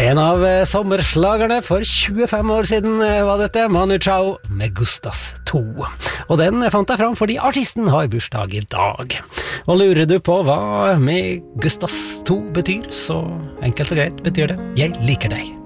En av sommerslagerne for 25 år siden var dette Manu Chao med Gustas 2. Og den fant jeg fram fordi artisten har bursdag i dag. Og lurer du på hva med Gustas 2 betyr, så enkelt og greit betyr det «Jeg liker deg».